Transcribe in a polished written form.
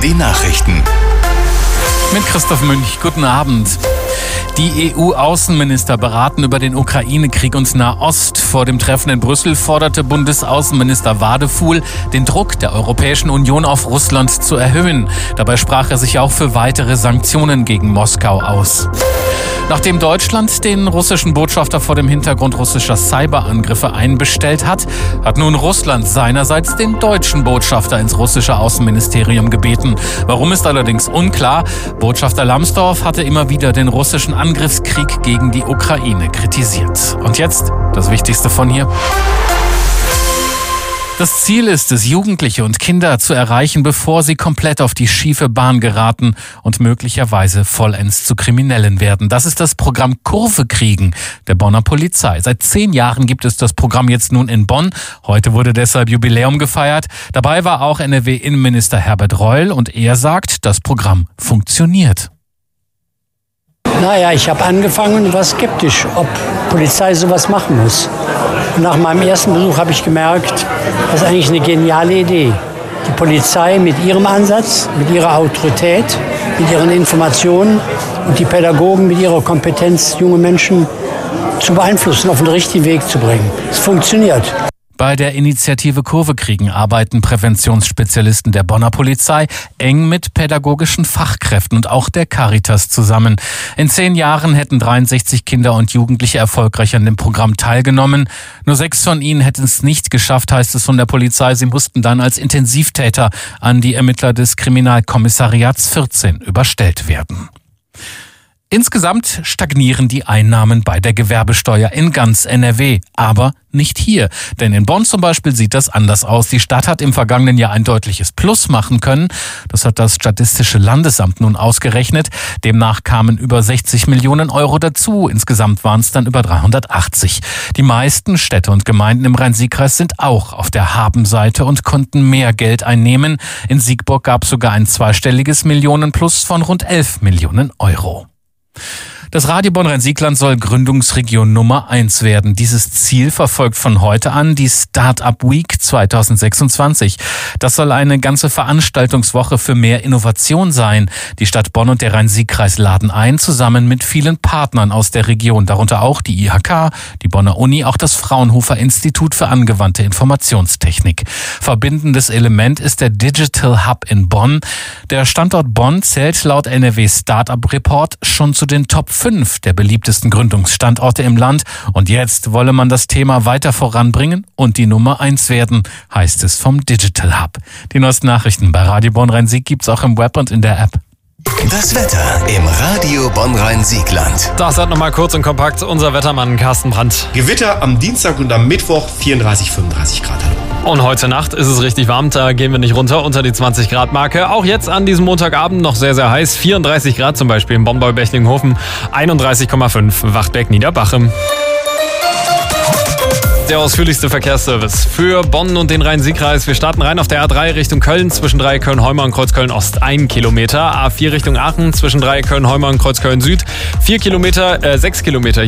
die Nachrichten. Mit Christoph Münch, guten Abend. Die EU-Außenminister beraten über den Ukraine-Krieg und Nahost. Vor dem Treffen in Brüssel forderte Bundesaußenminister Wadefuhl, den Druck der Europäischen Union auf Russland zu erhöhen. Dabei sprach er sich auch für weitere Sanktionen gegen Moskau aus. Nachdem Deutschland den russischen Botschafter vor dem Hintergrund russischer Cyberangriffe einbestellt hat, hat nun Russland seinerseits den deutschen Botschafter ins russische Außenministerium gebeten. Warum ist allerdings unklar. Botschafter Lambsdorff hatte immer wieder den russischen Angriffskrieg gegen die Ukraine kritisiert. Und jetzt das Wichtigste von hier. Das Ziel ist es, Jugendliche und Kinder zu erreichen, bevor sie komplett auf die schiefe Bahn geraten und möglicherweise vollends zu Kriminellen werden. Das ist das Programm Kurve kriegen der Bonner Polizei. Seit 10 Jahren gibt es das Programm jetzt nun in Bonn. Heute wurde deshalb Jubiläum gefeiert. Dabei war auch NRW-Innenminister Herbert Reul und er sagt, das Programm funktioniert. Naja, ich habe angefangen und war skeptisch, ob Polizei sowas machen muss. Und nach meinem ersten Besuch habe ich gemerkt, das ist eigentlich eine geniale Idee. Die Polizei mit ihrem Ansatz, mit ihrer Autorität, mit ihren Informationen und die Pädagogen mit ihrer Kompetenz, junge Menschen zu beeinflussen, auf den richtigen Weg zu bringen. Es funktioniert. Bei der Initiative Kurve kriegen arbeiten Präventionsspezialisten der Bonner Polizei eng mit pädagogischen Fachkräften und auch der Caritas zusammen. In 10 Jahren hätten 63 Kinder und Jugendliche erfolgreich an dem Programm teilgenommen. Nur 6 von ihnen hätten es nicht geschafft, heißt es von der Polizei. Sie mussten dann als Intensivtäter an die Ermittler des Kriminalkommissariats 14 überstellt werden. Insgesamt stagnieren die Einnahmen bei der Gewerbesteuer in ganz NRW, aber nicht hier. Denn in Bonn zum Beispiel sieht das anders aus. Die Stadt hat im vergangenen Jahr ein deutliches Plus machen können. Das hat das Statistische Landesamt nun ausgerechnet. Demnach kamen über 60 Millionen Euro dazu. Insgesamt waren es dann über 380. Die meisten Städte und Gemeinden im Rhein-Sieg-Kreis sind auch auf der Habenseite und konnten mehr Geld einnehmen. In Siegburg gab es sogar ein zweistelliges Millionenplus von rund 11 Millionen Euro. Das Radio Bonn-Rhein-Siegland soll Gründungsregion Nummer 1 werden. Dieses Ziel verfolgt von heute an die Start-up Week 2026. Das soll eine ganze Veranstaltungswoche für mehr Innovation sein. Die Stadt Bonn und der Rhein-Sieg-Kreis laden ein, zusammen mit vielen Partnern aus der Region, darunter auch die IHK, die Bonner Uni, auch das Fraunhofer Institut für angewandte Informationstechnik. Verbindendes Element ist der Digital Hub in Bonn. Der Standort Bonn zählt laut NRW Start-up Report schon zu den Top 5 der beliebtesten Gründungsstandorte im Land. Und jetzt wolle man das Thema weiter voranbringen und die Nummer 1 werden, heißt es vom Digital Hub. Die neuesten Nachrichten bei Radio Bonn-Rhein-Sieg gibt's auch im Web und in der App. Das Wetter im Radio Bonn-Rhein-Siegland. Das hat nochmal kurz und kompakt unser Wettermann Carsten Brandt. Gewitter am Dienstag und am Mittwoch 34, 35 Grad. Und heute Nacht ist es richtig warm, da gehen wir nicht runter unter die 20 Grad Marke. Auch jetzt an diesem Montagabend noch sehr, sehr heiß. 34 Grad zum Beispiel in Bonn-Bechtlinghofen, 31,5 Wachtberg-Niederbachem. Der ausführlichste Verkehrsservice für Bonn und den Rhein-Sieg-Kreis. Wir starten rein auf der A3 Richtung Köln, zwischen Dreiecköln-Heumer und Kreuzköln-Ost 1 Kilometer. A4 Richtung Aachen, zwischen Dreiecköln-Heumer und Kreuzköln-Süd 6 Kilometer.